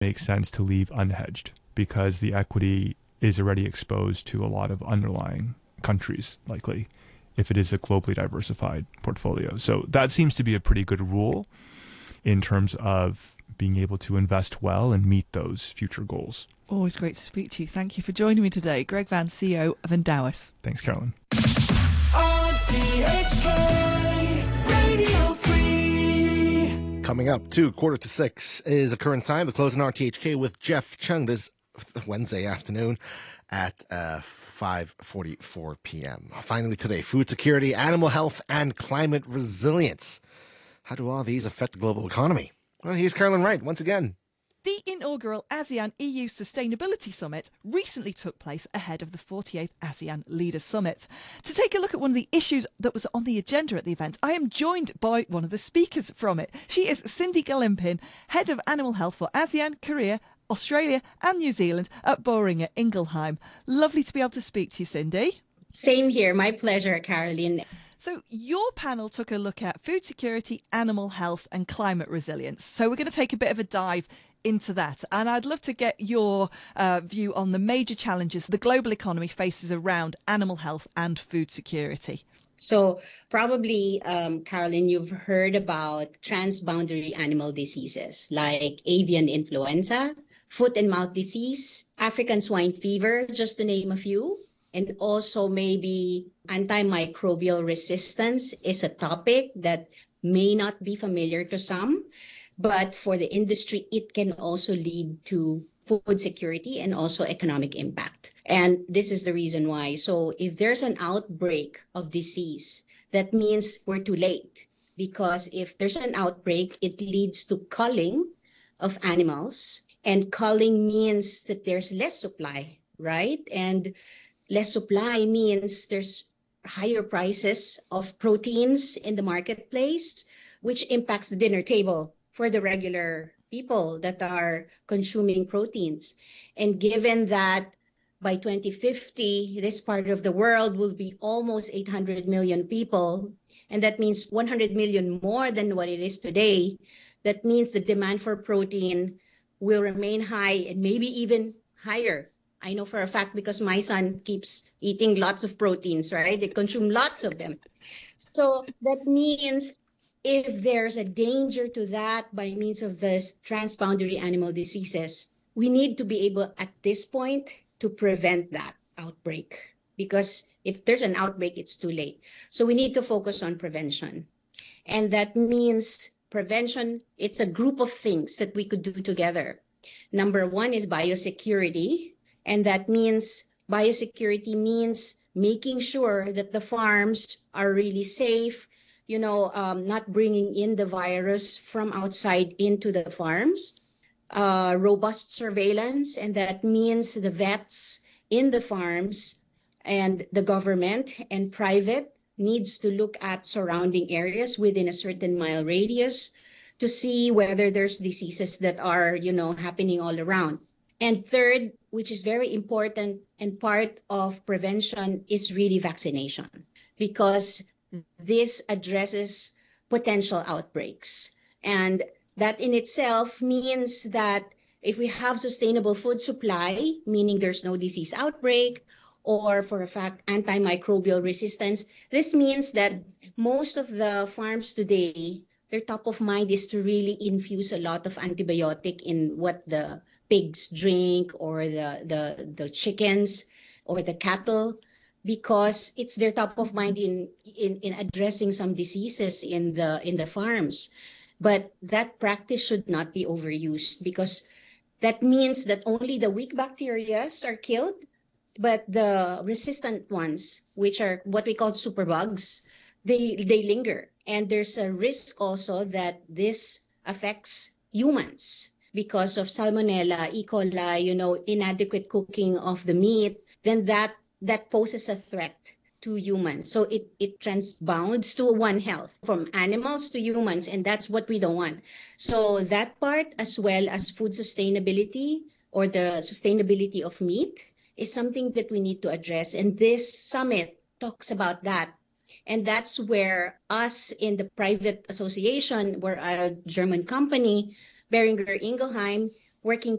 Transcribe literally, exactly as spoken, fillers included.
makes sense to leave unhedged because the equity is already exposed to a lot of underlying countries, likely, if it is a globally diversified portfolio. So that seems to be a pretty good rule in terms of being able to invest well and meet those future goals. Always great to speak to you. Thank you for joining me today. Greg Vance, C E O of Endowus. Thanks, Carolyn. R T H K Radio three. Coming up, two quarter to six is the current time. The closing R T H K with Jeff Chung this Wednesday afternoon at uh, five forty-four p.m. Finally today, food security, animal health, and climate resilience. How do all these affect the global economy? Well, here's Carolyn Wright once again. The inaugural ASEAN E U Sustainability Summit recently took place ahead of the forty-eighth ASEAN Leaders Summit. To take a look at one of the issues that was on the agenda at the event, I am joined by one of the speakers from it. She is Cindy Galimpin, Head of Animal Health for ASEAN, Korea, Australia and New Zealand at Boehringer Ingelheim. Lovely to be able to speak to you, Cindy. Same here. My pleasure, Caroline. So your panel took a look at food security, animal health and climate resilience. So we're going to take a bit of a dive into that. And I'd love to get your uh, view on the major challenges the global economy faces around animal health and food security. So probably, um, Caroline, you've heard about transboundary animal diseases like avian influenza, foot and mouth disease, African swine fever, just to name a few. And also maybe antimicrobial resistance is a topic that may not be familiar to some. But for the industry, it can also lead to food security and also economic impact. And this is the reason why. So if there's an outbreak of disease, that means we're too late. Because if there's an outbreak, it leads to culling of animals. And culling means that there's less supply, right? And less supply means there's higher prices of proteins in the marketplace, which impacts the dinner table for the regular people that are consuming proteins. And given that by twenty fifty, this part of the world will be almost eight hundred million people, and that means one hundred million more than what it is today, that means the demand for protein will remain high and maybe even higher. I know for a fact because my son keeps eating lots of proteins, right? They consume lots of them. So that means if there's a danger to that by means of this transboundary animal diseases, we need to be able at this point to prevent that outbreak. Because if there's an outbreak, it's too late. So we need to focus on prevention. And that means prevention, it's a group of things that we could do together. Number one is biosecurity. And that means biosecurity means making sure that the farms are really safe, you know, um, not bringing in the virus from outside into the farms, uh, robust surveillance, and that means the vets in the farms and the government and private needs to look at surrounding areas within a certain mile radius to see whether there's diseases that are, you know, happening all around. And third, which is very important and part of prevention, is really vaccination, because this addresses potential outbreaks. And that in itself means that if we have sustainable food supply, meaning there's no disease outbreak, or for a fact, antimicrobial resistance, this means that most of the farms today, their top of mind is to really infuse a lot of antibiotic in what the pigs drink or the, the, the chickens or the cattle, because it's their top of mind in, in, in addressing some diseases in the, in the farms. But that practice should not be overused, because that means that only the weak bacteria are killed, but the resistant ones, which are what we call superbugs, they, they linger. And there's a risk also that this affects humans because of Salmonella, E. coli, you know, inadequate cooking of the meat, then that that poses a threat to humans. So it, it transbounds to One Health from animals to humans, and that's what we don't want. So that part, as well as food sustainability or the sustainability of meat, is something that we need to address. And this summit talks about that. And that's where us in the private association, we're a German company, Boehringer Ingelheim, working